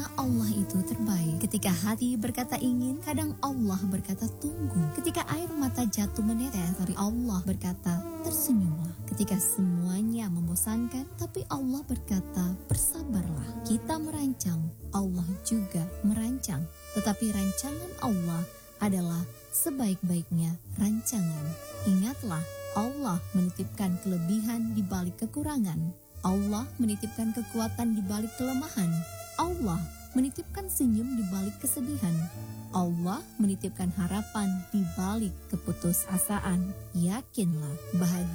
Karena Allah itu terbaik. Ketika hati berkata ingin, kadang Allah berkata tunggu. Ketika air mata jatuh menetes, tapi Allah berkata tersenyumlah. Ketika semuanya membosankan, tapi Allah berkata bersabarlah. Kita merancang, Allah juga merancang. Tetapi rancangan Allah adalah sebaik-baiknya rancangan. Ingatlah, Allah menitipkan kelebihan di balik kekurangan. Allah menitipkan kekuatan di balik kelemahan. Allah menitipkan senyum di balik kesedihan. Allah menitipkan harapan di balik keputusasaan. Yakinlah, bahagia